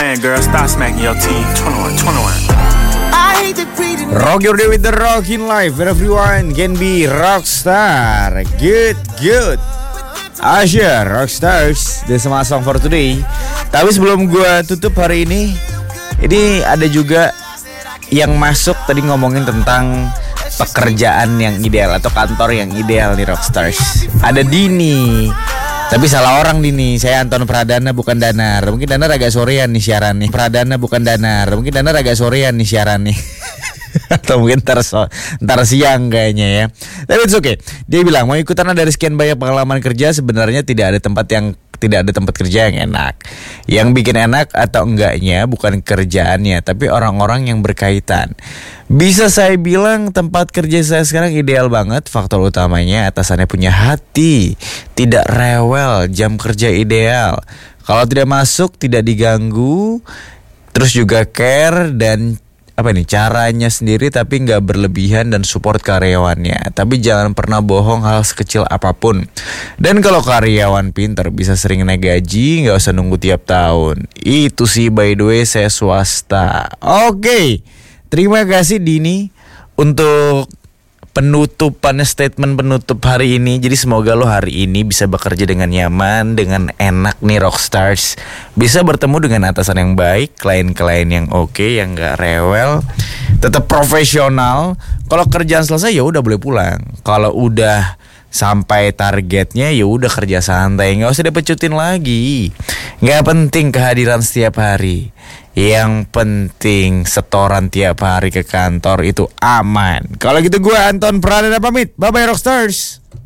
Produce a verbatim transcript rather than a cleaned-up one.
playing, girl. Stop smacking your teeth. twenty-one, twenty-one. Rock your day with the rockin' life where everyone can be rockstar. Good, good. Asya, Rockstars. That's my song for today. Tapi sebelum gue tutup hari ini, ini ada juga yang masuk tadi ngomongin tentang pekerjaan yang ideal atau kantor yang ideal nih Rockstars. Ada Dini. Tapi salah orang Dini. Saya Anton Pradana bukan Danar. Mungkin Danar agak sorean nih siaran nih. Pradana bukan Danar. Mungkin Danar agak sorean nih siaran nih. Atau mungkin ntar, so, ntar siang kayaknya ya. Tapi it's okay. Dia bilang mau ikutan dari sekian banyak pengalaman kerja. Sebenarnya tidak ada tempat yang Tidak ada tempat kerja yang enak. Yang bikin enak atau enggaknya bukan kerjaannya, tapi orang-orang yang berkaitan. Bisa saya bilang tempat kerja saya sekarang ideal banget. Faktor utamanya atasannya punya hati, tidak rewel, jam kerja ideal. Kalau tidak masuk tidak diganggu. Terus juga care dan apa nih caranya sendiri tapi nggak berlebihan dan support karyawannya. Tapi jangan pernah bohong hal sekecil apapun. Dan kalau karyawan pinter bisa sering naik gaji, nggak usah nunggu tiap tahun. Itu sih by the way saya swasta. Oke, okay. Terima kasih Dini untuk penutupan statement penutup hari ini. Jadi semoga lo hari ini bisa bekerja dengan nyaman, dengan enak nih Rockstars. Bisa bertemu dengan atasan yang baik, klien-klien yang oke, okay, yang gak rewel, tetap profesional. Kalau kerjaan selesai ya udah boleh pulang. Kalau udah sampai targetnya ya udah kerja santai, nggak usah dipecutin lagi. Nggak penting kehadiran setiap hari. Yang penting setoran tiap hari ke kantor itu aman. Kalau gitu gue Anton Pradana pamit. Bye bye Rockstars.